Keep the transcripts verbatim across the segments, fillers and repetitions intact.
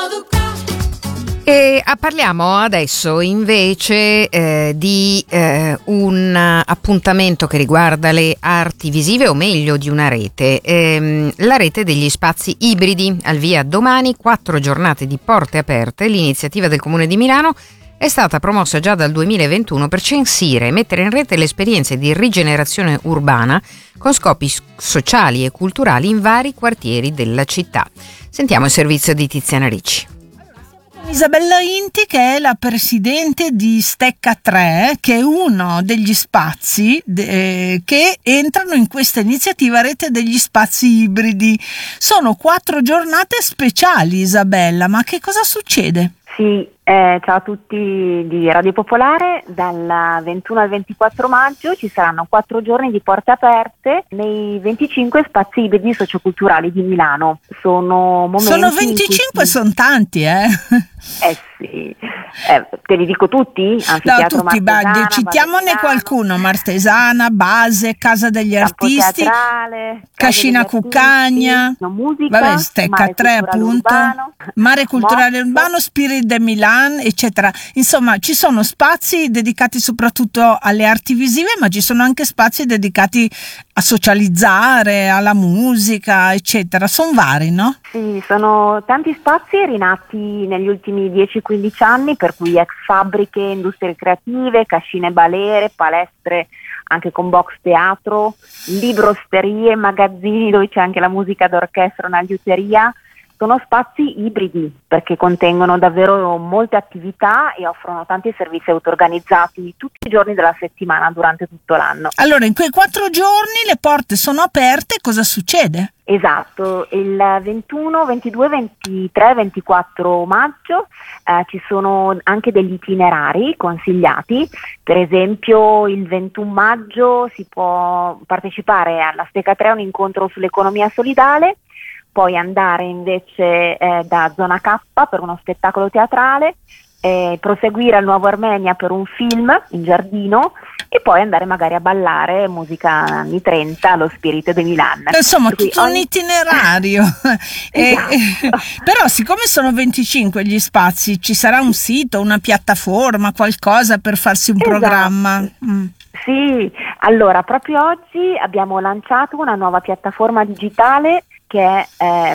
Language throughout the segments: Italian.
E parliamo adesso invece eh, di eh, un appuntamento che riguarda le arti visive, o meglio di una rete, ehm, la rete degli spazi ibridi. Al via domani quattro giornate di porte aperte. L'iniziativa del Comune di Milano è stata promossa già dal duemilaventuno per censire e mettere in rete le esperienze di rigenerazione urbana con scopi sociali e culturali in vari quartieri della città. Sentiamo il servizio di Tiziana Ricci. Isabella Inti, che è la presidente di Stecca tre, che è uno degli spazi eh, che entrano in questa iniziativa Rete degli Spazi Ibridi. Sono quattro giornate speciali, Isabella, ma che cosa succede? Sì, eh, ciao a tutti di Radio Popolare. Dal ventuno al ventiquattro maggio ci saranno quattro giorni di porte aperte nei venticinque spazi ibridi socioculturali di Milano. Sono momenti Sono venticinque, si... sono tanti, eh? Eh sì, eh, te li dico tutti? No, tutti, Martesana, citiamone qualcuno: Martesana, Base, Casa degli Campo Artisti, Teatrale, Cascina Cuccagna, no, musica, vabbè, Stecca tre appunto, urbano, Mare Culturale Mosse, Urbano, Spirit de Milan, eccetera. Insomma, ci sono spazi dedicati soprattutto alle arti visive, ma ci sono anche spazi dedicati a socializzare, alla musica, eccetera. Sono vari, no? Sì, sono tanti spazi rinati negli ultimi dieci quindici anni, per cui ex fabbriche, industrie creative, cascine balere, palestre anche con box teatro, librosterie, magazzini dove c'è anche la musica d'orchestra, una liuteria. Sono spazi ibridi perché contengono davvero molte attività e offrono tanti servizi auto-organizzati tutti i giorni della settimana durante tutto l'anno. Allora, in quei quattro giorni le porte sono aperte, cosa succede? Esatto, il ventuno, ventidue, ventitré, ventiquattro maggio eh, ci sono anche degli itinerari consigliati. Per esempio il ventuno maggio si può partecipare alla Stecca tre, un incontro sull'economia solidale, poi andare invece eh, da Zona K per uno spettacolo teatrale, eh, proseguire al Nuovo Armenia per un film in giardino e poi andare magari a ballare musica anni trenta allo Spirito di Milan. Insomma, tutto ogni... un itinerario. eh, eh, però siccome sono venticinque gli spazi, ci sarà un sito, una piattaforma, qualcosa per farsi un esatto. programma? Mm. Sì, allora proprio oggi abbiamo lanciato una nuova piattaforma digitale che è eh,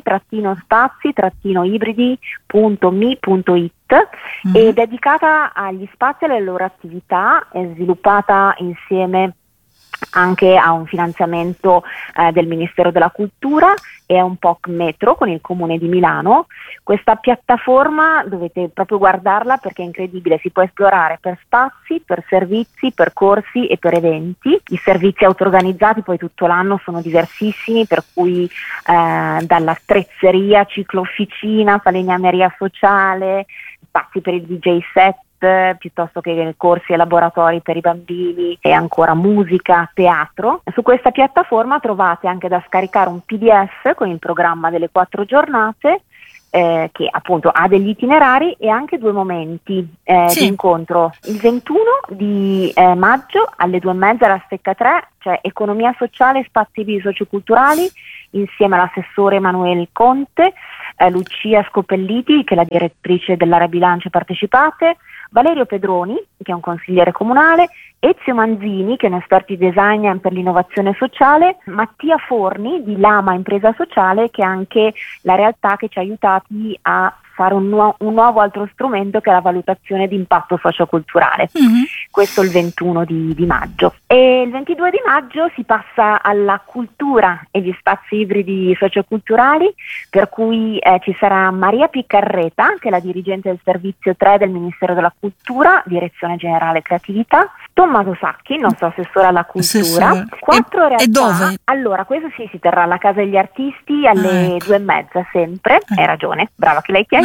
rete-spazi-ibridi.mi.it mm. e dedicata agli spazi e alle loro attività, è sviluppata insieme anche a un finanziamento eh, del Ministero della Cultura e a un P O C Metro con il Comune di Milano. Questa piattaforma dovete proprio guardarla perché è incredibile, si può esplorare per spazi, per servizi, per corsi e per eventi. I servizi auto-organizzati poi tutto l'anno sono diversissimi, per cui eh, dall'attrezzeria, ciclo officina, falegnameria sociale, spazi per il D J set, piuttosto che corsi e laboratori per i bambini e ancora musica, teatro. Su questa piattaforma trovate anche da scaricare un P D F con il programma delle quattro giornate eh, che appunto ha degli itinerari e anche due momenti eh, sì. di incontro. Il ventuno di eh, maggio alle due e mezza alla Stecca tre, cioè economia sociale e spazi ibridi socioculturali insieme all'assessore Emanuele Conte, eh, Lucia Scopelliti che è la direttrice dell'area bilancio partecipate, Valerio Pedroni, che è un consigliere comunale, Ezio Manzini, che è un esperto di design per l'innovazione sociale, Mattia Forni di Lama Impresa Sociale, che è anche la realtà che ci ha aiutati a fare un, nu- un nuovo altro strumento che è la valutazione di impatto socioculturale. Mm-hmm. Questo il ventuno di, di maggio. E il ventidue di maggio si passa alla cultura e gli spazi ibridi socioculturali, per cui eh, ci sarà Maria Piccarreta, che è la dirigente del servizio tre del Ministero della Cultura, Direzione Generale Creatività, Tommaso Sacchi, il nostro assessore alla cultura. Sì, sì. Quattro e, realtà. E dove? Allora, questo sì, si terrà alla Casa degli Artisti alle ah, ecco. due e mezza sempre. Eh. Hai ragione, brava che l'hai chiesto.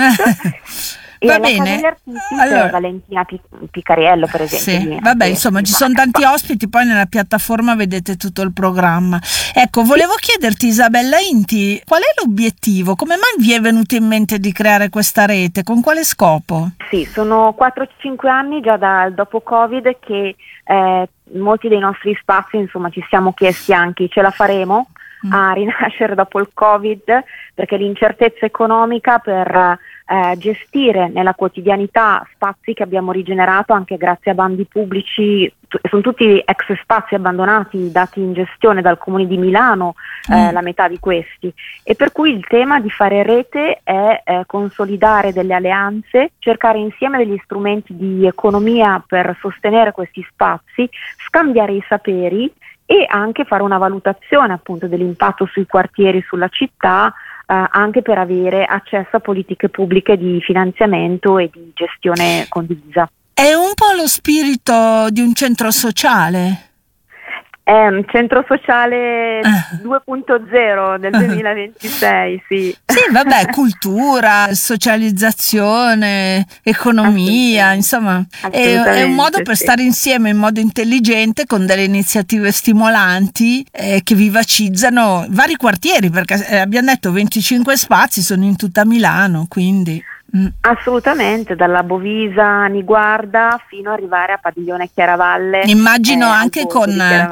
E va alla bene. Casa degli Artisti Allora, c'è Valentina Pic- Piccariello, per esempio. Sì, vabbè, insomma, ci sono tanti ospiti, poi nella piattaforma vedete tutto il programma. Ecco, volevo chiederti, Isabella Inti, qual è l'obiettivo? Come mai vi è venuto in mente di creare questa rete? Con quale scopo? Sì, sono quattro cinque anni già dal dopo Covid che eh, molti dei nostri spazi, insomma, ci siamo chiesti anche ce la faremo mm. a rinascere dopo il Covid, perché l'incertezza economica per eh, gestire nella quotidianità spazi che abbiamo rigenerato anche grazie a bandi pubblici, t- sono tutti ex spazi abbandonati dati in gestione dal Comune di Milano, eh, mm. la metà di questi, e per cui il tema di fare rete è eh, consolidare delle alleanze, cercare insieme degli strumenti di economia per sostenere questi spazi, scambiare i saperi e anche fare una valutazione appunto dell'impatto sui quartieri, sulla città, eh, anche per avere accesso a politiche pubbliche di finanziamento e di gestione condivisa. È un po' lo spirito di un centro sociale. È un centro sociale due punto zero del duemilaventisei, sì. Sì, vabbè, cultura, socializzazione, economia, insomma, è, è un modo per sì. stare insieme in modo intelligente con delle iniziative stimolanti eh, che vivacizzano vari quartieri, perché eh, abbiamo detto venticinque spazi sono in tutta Milano, quindi... Mm. Assolutamente, dalla Bovisa Niguarda fino ad arrivare a Padiglione Chiaravalle. Immagino eh, anche con,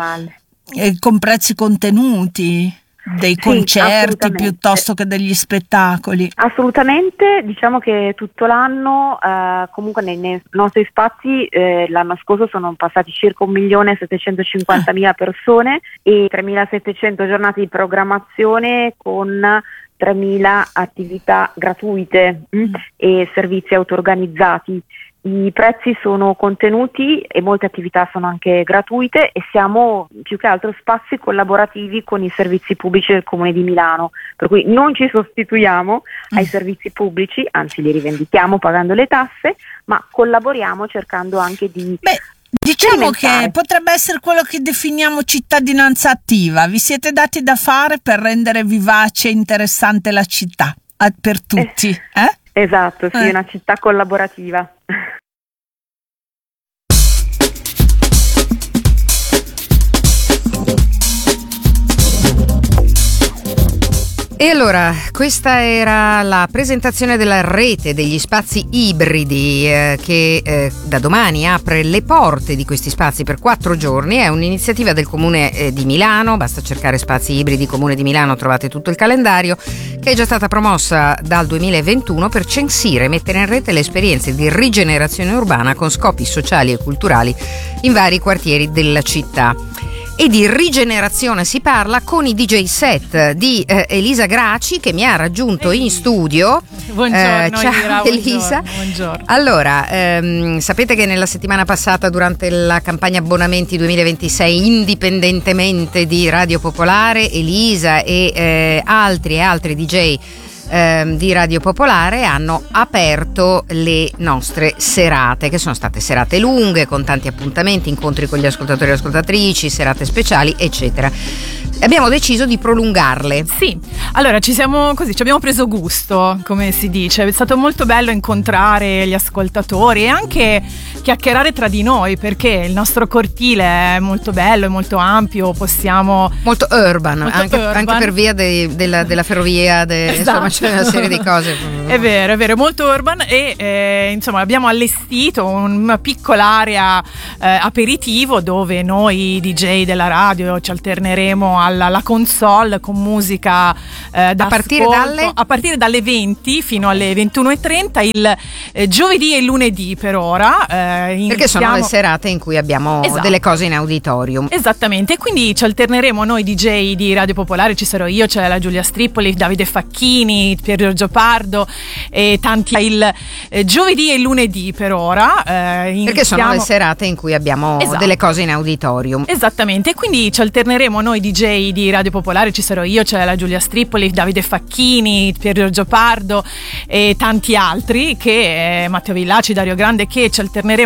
eh, con prezzi contenuti, dei sì, concerti piuttosto che degli spettacoli. Assolutamente, diciamo che tutto l'anno, eh, comunque nei, nei nostri spazi, eh, l'anno scorso sono passati circa un milione e settecentocinquantamila persone e tremilasettecento giornate di programmazione con tremila attività gratuite mm. e servizi auto-organizzati. I prezzi sono contenuti e molte attività sono anche gratuite e siamo più che altro spazi collaborativi con i servizi pubblici del Comune di Milano, per cui non ci sostituiamo mm. ai servizi pubblici, anzi li rivendichiamo pagando le tasse, ma collaboriamo cercando anche di... Beh. Diciamo che potrebbe essere quello che definiamo cittadinanza attiva. Vi siete dati da fare per rendere vivace e interessante la città per tutti. Eh? Esatto, sì, eh. una città collaborativa. E allora, questa era la presentazione della rete degli spazi ibridi eh, che eh, da domani apre le porte di questi spazi per quattro giorni. È un'iniziativa del Comune eh, di Milano, basta cercare spazi ibridi Comune di Milano, trovate tutto il calendario, che è già stata promossa dal duemilaventuno per censire e mettere in rete le esperienze di rigenerazione urbana con scopi sociali e culturali in vari quartieri della città. E di rigenerazione si parla con i D J set di eh, Elisa Graci, che mi ha raggiunto in studio. Buongiorno, eh, ciao Ira, Elisa. Buongiorno, buongiorno. Allora, ehm, sapete che nella settimana passata, durante la campagna abbonamenti duemilaventisei, indipendentemente di Radio Popolare, Elisa e eh, altri e altri D J di Radio Popolare hanno aperto le nostre serate, che sono state serate lunghe con tanti appuntamenti, incontri con gli ascoltatori e le ascoltatrici, serate speciali, eccetera. Abbiamo deciso di prolungarle. Sì, allora ci siamo così, ci abbiamo preso gusto, come si dice. È stato molto bello incontrare gli ascoltatori e anche chiacchierare tra di noi, perché il nostro cortile è molto bello, è molto ampio, possiamo... Molto urban, molto anche, urban. anche per via dei, della, della ferrovia, de, esatto. Insomma c'è una serie di cose. È vero, è vero, molto urban e eh, insomma abbiamo allestito una piccola area eh, aperitivo dove noi D J della radio ci alterneremo alla, alla console con musica eh, da a partire ascolto, dalle? a partire dalle venti fino alle ventuno e trenta il eh, giovedì e il lunedì per ora. Eh, iniziamo... Perché sono le serate in cui abbiamo esatto. delle cose in auditorium. Esattamente, e quindi ci alterneremo noi D J di Radio Popolare, ci sarò io, c'è la Giulia Strippoli, Davide Facchini, Pier Giorgio Pardo e tanti il eh, giovedì e il lunedì per ora. Eh, Perché sono le serate in cui abbiamo esatto. delle cose in auditorium. Esattamente, e quindi ci alterneremo noi D J di Radio Popolare, ci sarò io, c'è la Giulia Strippoli, Davide Facchini, Pier Giorgio Pardo e tanti altri, che eh, Matteo Villaci, Dario Grande, che ci alterneremo